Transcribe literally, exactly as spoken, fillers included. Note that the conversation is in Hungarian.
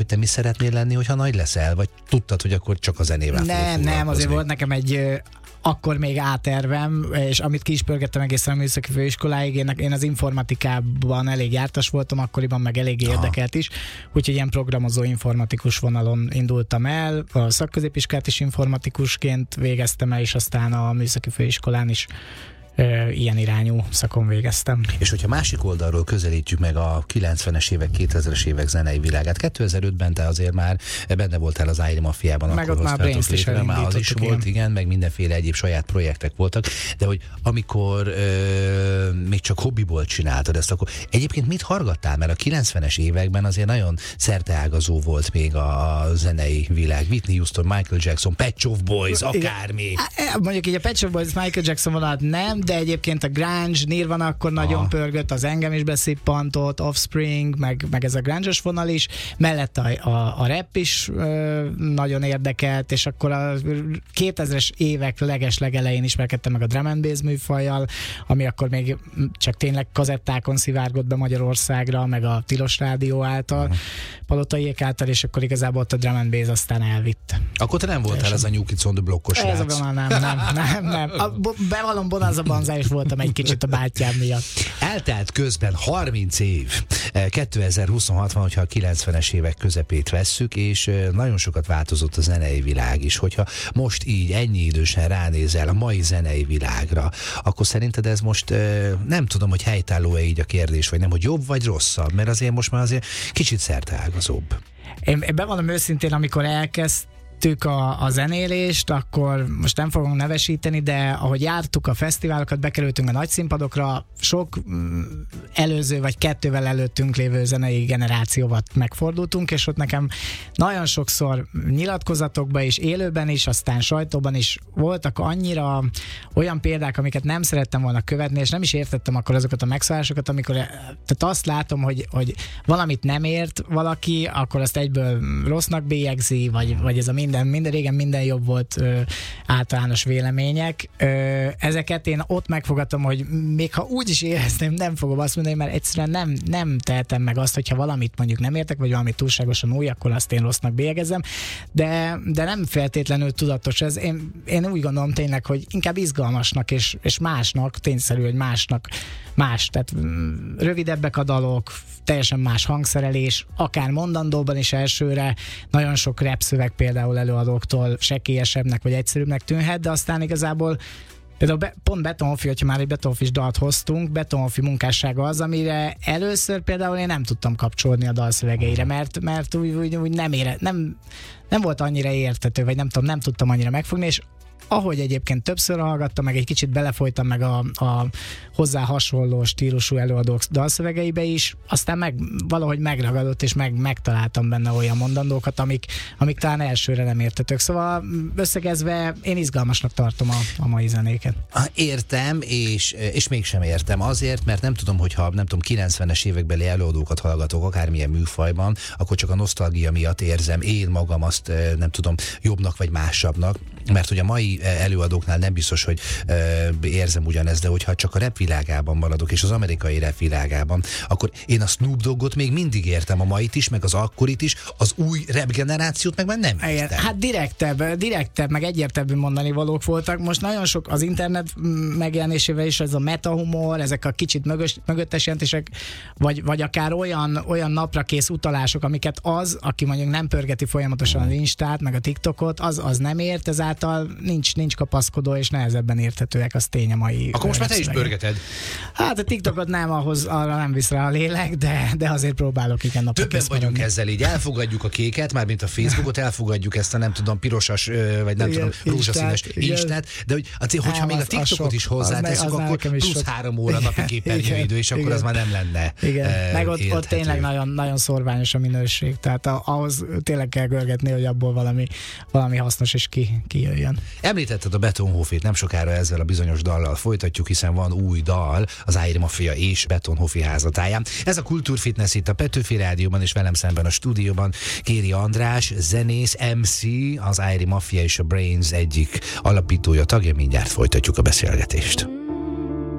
Hogy te mi szeretnél lenni, hogyha nagy leszel? Vagy tudtad, hogy akkor csak a zenével fogok Nem, nem, azért volt foglalkozni? nekem egy ö, akkor még átervem, és amit ki is pörgettem egészen a műszaki főiskoláig, én, én az informatikában elég jártas voltam, akkoriban meg elég érdekelt is, úgyhogy ilyen programozó informatikus vonalon indultam el, a szakközépiskolát is informatikusként végeztem el, és aztán a műszaki főiskolán is Ö, ilyen irányú szakon végeztem. És hogyha másik oldalról közelítjük meg a kilencvenes évek, kétezres évek zenei világát, kétezer-ötben te azért már benne voltál az Ájri Mafiában, Meg akkor ott már hoztátok Brainst is létre, már az is elindítottuk, volt, igen. igen, meg mindenféle egyéb saját projektek voltak, de hogy amikor ö, még csak hobbiból csináltad ezt, akkor egyébként mit hallgattál? Mert a kilencvenes években azért nagyon szerteágazó volt még a, a zenei világ. Whitney Houston, Michael Jackson, Pet Shop Boys, akármi. Igen. Mondjuk így a Pet Shop Boys, Michael Jackson vonalat nem, de egyébként a grunge, Nirvana akkor nagyon Aha. pörgött, az engem is beszippantott, Offspring, meg, meg ez a grunge-os vonal is, mellett a, a, a rap is ö, nagyon érdekelt, és akkor a kétezres évek leges-legelején ismerkedtem meg a drum and bass műfajjal, ami akkor még csak tényleg kazettákon szivárgott be Magyarországra, meg a Tilos Rádió által, uh-huh. Palotaiék által, és akkor igazából ott a drum and bass aztán elvitt. Akkor te nem voltál ez a New Kids on the Blockos Ez a srác. vonal nem, nem, nem, nem. A, bo- bevallom, Bonanza Banzai is voltam egy kicsit a bátyám miatt. Eltelt közben harminc év, kétezer-huszonhat van, hogyha a kilencvenes évek közepét vesszük, és nagyon sokat változott a zenei világ is. Hogyha most így ennyi idősen ránézel a mai zenei világra, akkor szerinted ez most nem tudom, hogy helytálló-e így a kérdés, vagy nem, hogy jobb vagy rosszabb, mert azért most már azért kicsit szerteágazóbb. Én, én bevallom őszintén, amikor elkezd A, a zenélést, akkor most nem fogunk nevesíteni, de ahogy jártuk a fesztiválokat, bekerültünk a nagy színpadokra, sok mm, előző vagy kettővel előttünk lévő zenei generációval megfordultunk, és ott nekem nagyon sokszor nyilatkozatokban és élőben is, aztán sajtóban is voltak annyira olyan példák, amiket nem szerettem volna követni, és nem is értettem akkor azokat a megszólásokat, amikor tehát azt látom, hogy, hogy valamit nem ért valaki, akkor azt egyből rossznak bélyegzi, vagy, vagy ez a minden Minden, minden, régen minden jobb volt, ö, általános vélemények. Ö, ezeket én ott megfogadtam, hogy még ha úgy is érezném, nem fogom azt mondani, mert egyszerűen nem, nem tehetem meg azt, hogyha valamit mondjuk nem értek, vagy valami túlságosan új, akkor azt én rossznak bélyegezem, de, de nem feltétlenül tudatos ez. Én, én úgy gondolom tényleg, hogy inkább izgalmasnak és, és másnak, tényszerű, hogy másnak más, tehát mm, rövidebbek a dalok, teljesen más hangszerelés, akár mondandóban is elsőre, nagyon sok rap szöveg például előadóktól sekélyesebbnek vagy egyszerűbbnek tűnhet, de aztán igazából például be, pont Betonhofi, hogyha már egy Betonhofis dalt hoztunk, Betonhofi munkássága az, amire először például én nem tudtam kapcsolódni a dalszövegeire, mert, mert úgy, úgy, úgy nem, ére, nem, nem volt annyira érthető, vagy nem tudom, nem tudtam annyira megfogni, és ahogy egyébként többször hallgattam, meg egy kicsit belefolytam meg a, a hozzá hasonló stílusú előadók dalszövegeibe is, aztán meg, valahogy megragadott, és meg, megtaláltam benne olyan mondandókat, amik, amik talán elsőre nem értetők. Szóval összegezve én izgalmasnak tartom a, a mai zenéket. Értem, és, és mégsem értem. Azért, mert nem tudom, hogyha nem tudom, kilencvenes évekbeli előadókat hallgatok, akármilyen műfajban, akkor csak a nosztalgia miatt érzem én magam azt, nem tudom, jobbnak vagy másabbnak, mert hogy a mai előadóknál nem biztos, hogy ö, érzem ugyanezt, de hogyha csak a rap világában maradok, és az amerikai rap világában, akkor én a Snoop Doggot még mindig értem, a mait is, meg az akkorit is, az új rap generációt meg már nem értem. Hát direktebb, direktebb, meg egyértelmű mondani valók voltak. Most nagyon sok az internet megjelenésével is, ez a metahumor, ezek a kicsit mögös, mögöttes jelentések, vagy, vagy akár olyan, olyan naprakész utalások, amiket az, aki mondjuk nem pörgeti folyamatosan az Instát, meg a TikTokot, az, az nem ért, ezáltal nincs, nincs kapaszkodó, és nehezebben érthetőek, az tény a mai. Akkor most már te is pörgeted. Hát a TikTokot nem, ahhoz arra nem visz rá a lélek, de, de azért próbálok igen napra Többen vagyunk maradni. Ezzel így, elfogadjuk a kéket, mármint a Facebookot, elfogadjuk ezt a nem tudom, pirosas, vagy nem igen, tudom, rózsaszínes Instát, de hogy, azért, hogyha még a TikTokot is hozzáteszünk, akkor plusz sok. három óra napi képernyőidő, és akkor igen. az már nem lenne. Igen, uh, meg ott, ott tényleg nagyon, nagyon szorványos a minőség, tehát ahhoz tényleg kell görgetni, hogy abból valami, valami hasznos is ki, kijöjjön. Említetted a Betonhofit, nem sokára ezzel a bizonyos dallal folytatjuk, hiszen van új dal, az Ájri Mafia és Betonhofi házatáján. Ez a Kultúrfitness itt a Petőfi Rádióban, és velem szemben a stúdióban Kéri András, zenész, em cé, az Ájri Mafia és a Brains egyik alapítója, tagja. Mindjárt folytatjuk a beszélgetést.